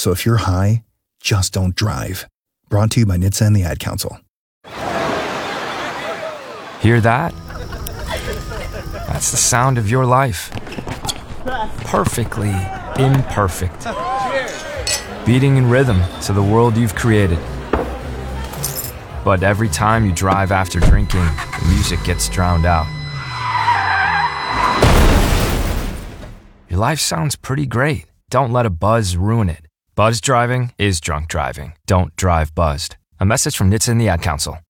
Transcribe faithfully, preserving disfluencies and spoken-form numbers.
So if you're high, just don't drive. Brought to you by N H T S A and the Ad Council. Hear that? That's the sound of your life. Perfectly imperfect. Beating in rhythm to the world you've created. But every time you drive after drinking, the music gets drowned out. Your life sounds pretty great. Don't let a buzz ruin it. Buzz driving is drunk driving. Don't drive buzzed. A message from N H T S A and the Ad Council.